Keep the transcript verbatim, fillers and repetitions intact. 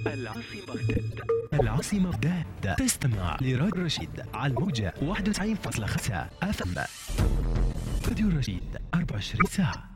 العاصمة جدة. العاصمة جدة. تستمع لراديو رشيد على الموجة واحد وتسعين فاصلة خمسة اف ام. راديو رشيد أربعة وعشرين ساعة.